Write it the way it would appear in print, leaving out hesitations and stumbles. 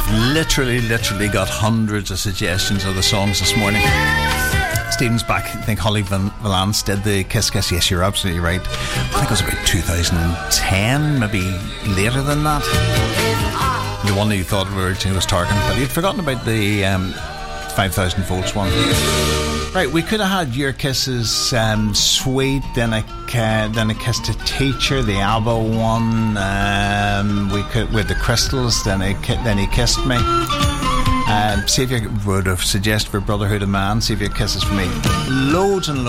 literally got hundreds of suggestions of the songs this morning. Stephen's back. I think Holly Valance did the Kiss Kiss. Yes, you're absolutely right. I think it was about 2010, maybe later than that. The one that you thought originally was Tarkin, but you'd forgotten about the 5,000 volts one. Right, we could have had Your Kisses, Sweet, then I Kissed a Teacher, the ABBA one. We could with the Crystals, then He Kissed Me. See if you would have suggested for Brotherhood of Man. See if your kisses for me. Loads and loads.